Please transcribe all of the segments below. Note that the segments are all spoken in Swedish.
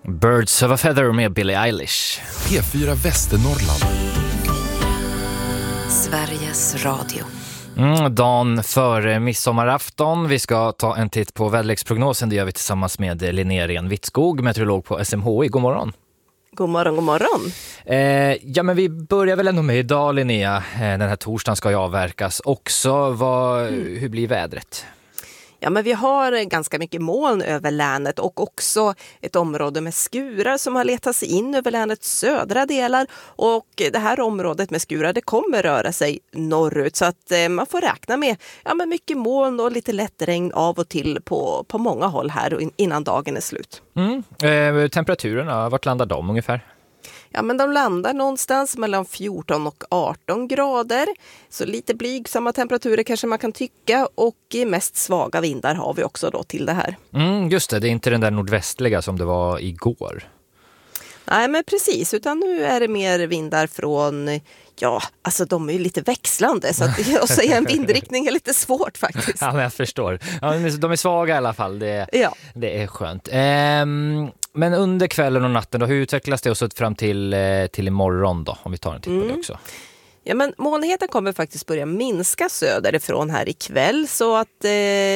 Birds of a Feather med Billie Eilish. P4 Västernorrland. Sveriges Radio. Dagen före midsommarafton. Vi ska ta en titt på väderleksprognosen. Det gör vi tillsammans med Linnea Ren-Wittskog, meteorolog på SMHI. God morgon. God morgon, god morgon. Ja, men vi börjar väl ändå med idag, Linnea. Den här torsdagen ska ju avverkas också. Hur blir vädret? Ja, men vi har ganska mycket moln över länet och också ett område med skurar som har letat sig in över länets södra delar. Och det här området med skurar, det kommer röra sig norrut, så att man får räkna med mycket moln och lite lätt regn av och till på många håll här innan dagen är slut. Temperaturerna, vart landar de ungefär? Ja, men de landar någonstans mellan 14 och 18 grader. Så lite blygsamma temperaturer kanske man kan tycka, och mest svaga vindar har vi också då till det här. Just det är inte den där nordvästliga som det var igår. Nej, men precis, utan nu är det mer vindar från, de är ju lite växlande, så att säga en vindriktning är lite svårt faktiskt. Ja, men jag förstår. Ja, de är svaga i alla fall, det är skönt. Men under kvällen och natten då, hur utvecklas det och så fram till imorgon då, om vi tar en titt på det också? Ja, men molnigheten kommer faktiskt börja minska söderifrån här ikväll, så att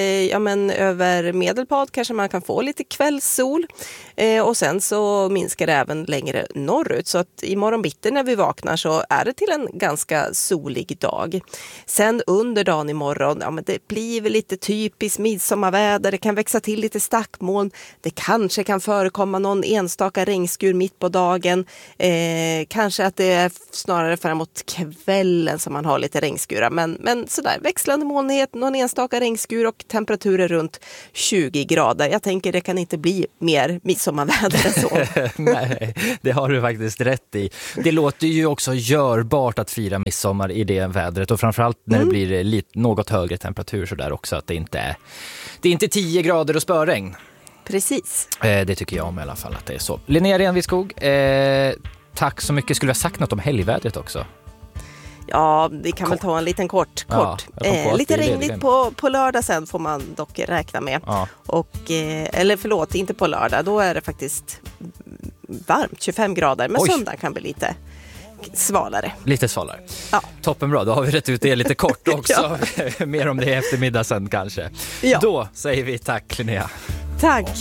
över Medelpad kanske man kan få lite kvällssol, och sen så minskar det även längre norrut, så att imorgon bitti när vi vaknar så är det till en ganska solig dag. Sen under dagen imorgon, det blir väl lite typiskt midsommarväder, det kan växa till lite stackmoln, det kanske kan förekomma någon enstaka regnskur mitt på dagen, kanske att det är snarare framåt kvällen som man har lite regnskurar, men sådär växlande molnighet, någon enstaka regnskur och temperaturer runt 20 grader. Jag tänker det kan inte bli mer midsommarväder än så. Nej, det har du faktiskt rätt i. Det låter ju också görbart att fira midsommar i det vädret, och framförallt när det blir något högre temperatur så där också, att det är inte 10 grader och spöregn. Precis. Det tycker jag om i alla fall att det är så. Linnea Ren-Wittskog, tack så mycket. Skulle jag ha sagt något om helgvädret också? Ja, vi kan väl ta en liten kort. Lite regnigt på lördag sen får man dock räkna med. Ja. Och, inte på lördag. Då är det faktiskt varmt, 25 grader. Men söndag kan bli lite svalare. Lite svalare. Ja. Toppenbra, då har vi rätt ut det lite kort också. Mer om det eftermiddag sen kanske. Ja. Då säger vi tack, Linnea. Tack.